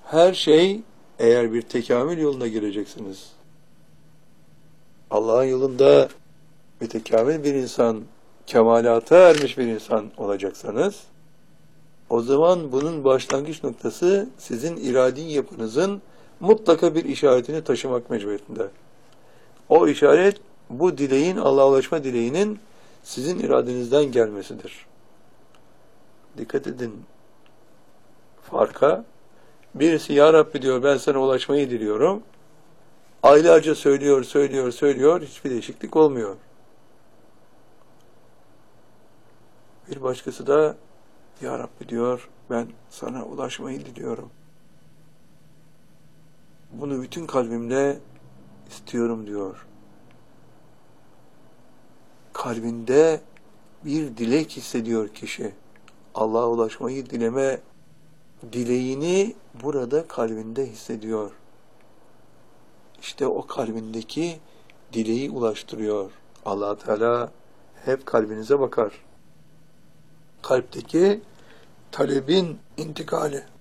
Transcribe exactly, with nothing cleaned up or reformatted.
Her şey, eğer bir tekamül yoluna gireceksiniz, Allah'ın yolunda mütekamil bir insan, kemalata ermiş bir insan olacaksanız, o zaman bunun başlangıç noktası sizin iradi yapınızın mutlaka bir işaretini taşımak mecburiyetinde. O işaret, bu dileğin, Allah'a ulaşma dileğinin sizin iradenizden gelmesidir. Dikkat edin farka. Birisi Ya Rabbi diyor, ben sana ulaşmayı diliyorum. Aylarca söylüyor, söylüyor, söylüyor, hiçbir değişiklik olmuyor. Bir başkası da Ya Rabbi diyor, ben sana ulaşmayı diliyorum. Bunu bütün kalbimle istiyorum diyor. Kalbinde bir dilek hissediyor kişi. Allah'a ulaşmayı dileme dileğini burada kalbinde hissediyor. İşte o kalbindeki dileği ulaştırıyor. Allah Teala hep kalbinize bakar. Kalpteki talebin intikali.